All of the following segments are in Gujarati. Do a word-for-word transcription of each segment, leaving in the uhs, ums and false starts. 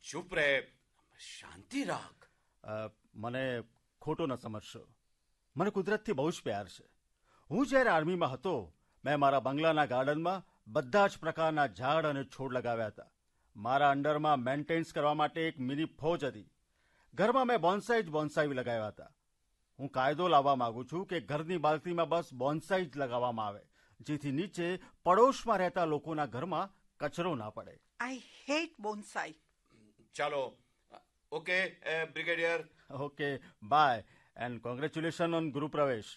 ચૂપ રહે, શાંતિ રાખ. અ, મને ખોટો ન સમજશો. મને કુદરતથી બહુ જ પ્યાર છે. હું જ્યારે આર્મીમાં હતો, મેં મારા બંગલાના ગાર્ડનમાં બધા જ પ્રકારના ઝાડ અને છોડ લગાવ્યા હતા. મારા અંડરમાં મેન્ટેનન્સ કરવા માટે એક મિની ફોજ હતી. ઘરમાં મેં બોન્સાઈ જ બોન્સાઈ લગાવ્યા હતા. હું કાયદો લાવવા માંગુ છું કે ઘરની બાલ્કનીમાં બસ બોન્સાઈ જ લગાવવામાં આવે, જેથી નીચે પડોશમાં રહેતા લોકોના ઘરમાં કચરો ના પડે. I hate bonsai. ચાલો, okay brigadier. Okay, by and congratulation on ગૃહ પ્રવેશ.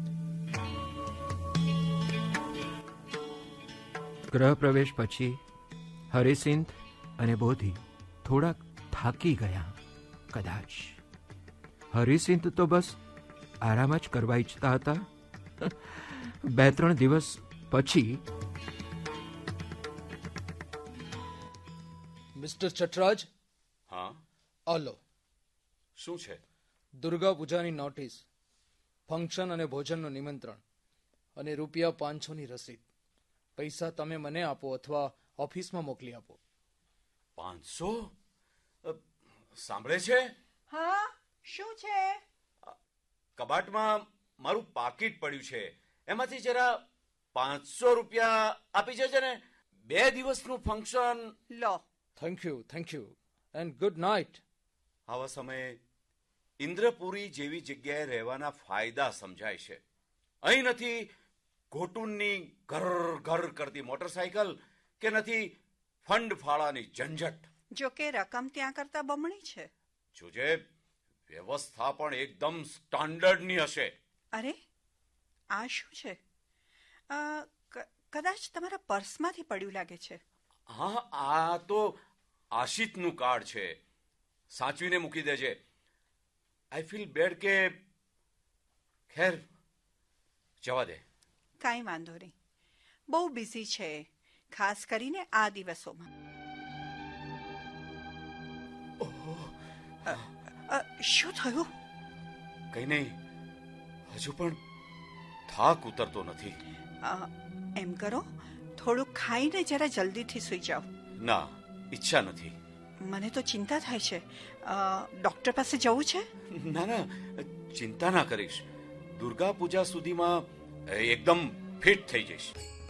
ગૃહ પ્રવેશ પછી હરિસિંહ અને બોધી થોડાક થાકી ગયા. કદાચ હરિસિંહ તો બસ આરામ જ કરવા ઈચ્છતા હતા. બે ત્રણ દિવસ પછી મિસ્ટર ચટરાજ. હા, આલો. શું છે? દુર્ગા પૂજાની નોટિસ, ફંક્શન અને ભોજનનું નિમંત્રણ અને રૂપિયા પાંચસોની રસીદ. પૈસા તમે મને આપો અથવા ઓફિસમાં મોકલી આપો. પાંચસો? સાંભળે છે? હા, શું છે? કબાટમાં મારું પાકીટ પડ્યું છે, એમાંથી જરા પાંચસો રૂપિયા આપી જજે ને. બે દિવસનું function. Law. Thank you, thank you and good night. આવા સમયે ઇન્દ્રપુરી જેવી જગ્યાએ રહેવાના ફાયદા સમજાય છે. અહીં નથી ઘોટુનની ઘર ઘર કરતી મોટરસાયકલ કે નથી ફંડ ફાળાની ઝંઝટ. જો કે રકમ ત્યાં કરતા બમણી છે. જોજે, વ્યવસ્થા પણ એકદમ સ્ટાન્ડર્ડની હશે. અરે, આ શું છે? અ, ક- કદાચ તમારા પર્સમાંથી પડ્યું લાગે છે. હા, આ તો આશિતનું કાર્ડ છે. સાચવીને મૂકી દેજે. આઈ ફીલ બેડ કે ખેર, જવા દે. કાંઈ વાંધો નહીં. બહુ બિઝી છે, ખાસ કરીને આ દિવસોમાં. અ, અ, શું થયું? કઈ નહીં, હજુ પણ થાક ઉતરતો નથી. અ, એમ કરો, થોડુંક ખાઈને જરા જલ્દીથી સૂઈ જાઓ. ના, ઈચ્છા નથી. મને તો ચિંતા થાય છે. અ, ડોક્ટર પાસે જવું છે? ના ના, ચિંતા ના કરીશ. દુર્ગા પૂજા સુધીમાં એકદમ ફિટ થઈ જઈશ.